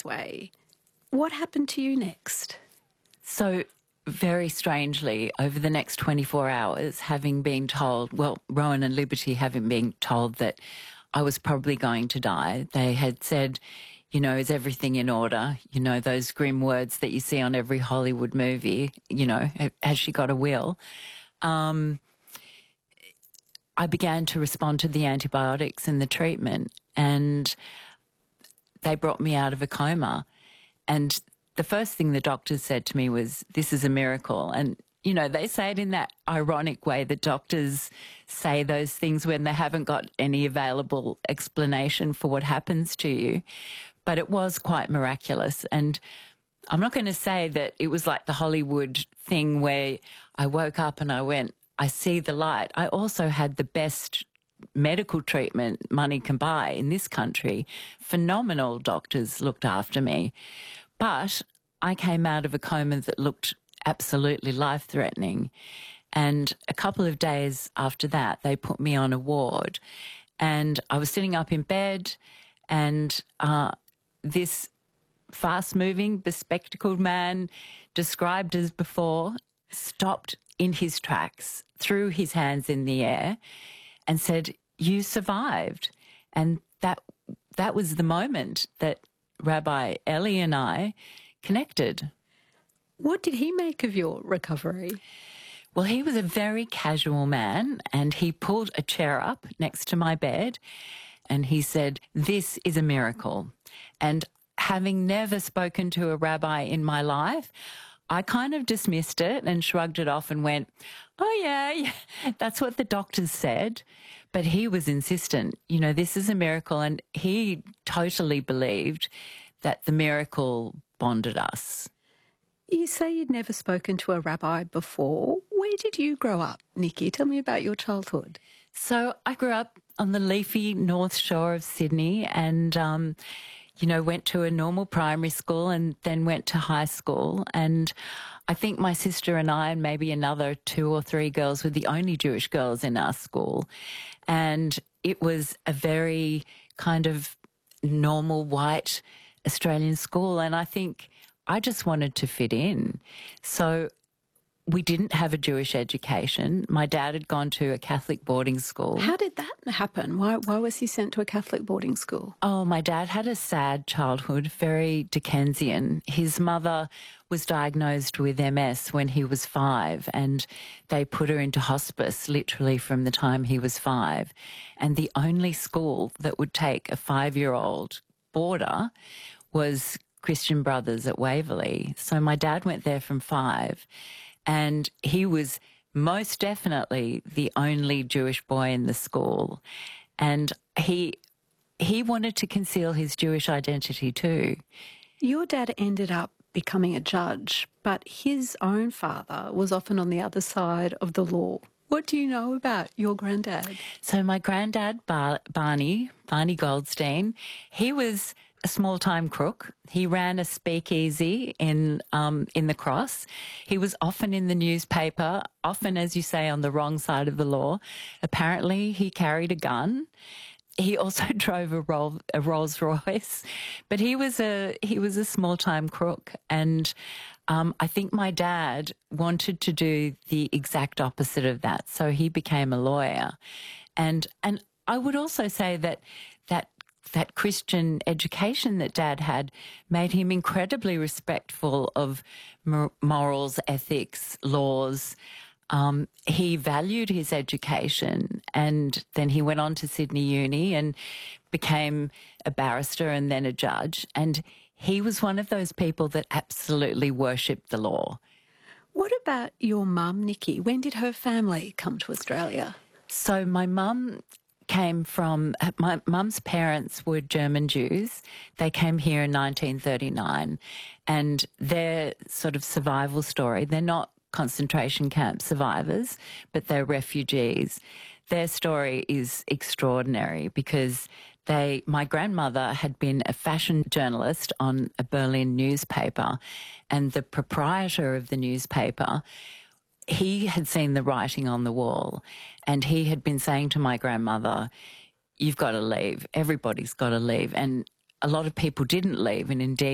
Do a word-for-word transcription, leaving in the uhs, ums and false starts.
this way. What happened to you next? So, very strangely, over the next twenty-four hours, having been told, well, Rowan and Liberty having been told that I was probably going to die, they had said, you know, is everything in order? You know, those grim words that you see on every Hollywood movie, you know, has she got a will? Um, I began to respond to the antibiotics and the treatment, and they brought me out of a coma. And the first thing the doctors said to me was, this is a miracle. And, you know, they say it in that ironic way that doctors say those things when they haven't got any available explanation for what happens to you. But it was quite miraculous. And I'm not going to say that it was like the Hollywood thing where I woke up and I went, I see the light. I also had the best medical treatment money can buy in this country. Phenomenal doctors looked after me. But I came out of a coma that looked absolutely life-threatening. And a couple of days after that, they put me on a ward. And I was sitting up in bed, and uh, this fast-moving, bespectacled man, described as before, stopped in his tracks, threw his hands in the air and said, you survived. And that that was the moment that Rabbi Eli and I connected. What did he make of your recovery? Well, he was a very casual man, and he pulled a chair up next to my bed and he said, this is a miracle. And having never spoken to a rabbi in my life, I kind of dismissed it and shrugged it off and went, oh, yeah, yeah, that's what the doctors said. But he was insistent, you know, this is a miracle. And he totally believed that the miracle bonded us. You say you'd never spoken to a rabbi before. Where did you grow up, Nikki? Tell me about your childhood. So I grew up on the leafy North Shore of Sydney and, um, you know, went to a normal primary school and then went to high school. And I think my sister and I and maybe another two or three girls were the only Jewish girls in our school. And it was a very kind of normal white Australian school. And I think I just wanted to fit in. So we didn't have a Jewish education. My dad had gone to a Catholic boarding school. How did that happen? Why, why was he sent to a Catholic boarding school? Oh, my dad had a sad childhood, very Dickensian. His mother was diagnosed with M S when he was five, and they put her into hospice literally from the time he was five. And the only school that would take a five-year-old boarder was Christian Brothers at Waverley. So my dad went there from five. And he was most definitely the only Jewish boy in the school. And he he wanted to conceal his Jewish identity too. Your dad ended up becoming a judge, but his own father was often on the other side of the law. What do you know about your granddad? So my granddad, Bar Barney, Barney Goldstein, he was a small-time crook. He ran a speakeasy in um, in the Cross. He was often in the newspaper, often, as you say, on the wrong side of the law. Apparently, he carried a gun. He also drove a, Roll, a Rolls Royce, but he was a he was a small-time crook. And um, I think my dad wanted to do the exact opposite of that, so he became a lawyer. And and I would also say that that. that Christian education that Dad had made him incredibly respectful of morals, ethics, laws. Um, he valued his education, and then he went on to Sydney Uni and became a barrister and then a judge. And he was one of those people that absolutely worshipped the law. What about your mum, Nikki? When did her family come to Australia? So my mum came from, my mum's parents were German Jews. They came here in nineteen thirty-nine, and their sort of survival story, they're not concentration camp survivors, but they're refugees. Their story is extraordinary because they, my grandmother had been a fashion journalist on a Berlin newspaper, and the proprietor of the newspaper, he had seen the writing on the wall, and he had been saying to my grandmother, you've got to leave. Everybody's got to leave. And a lot of people didn't leave, and indeed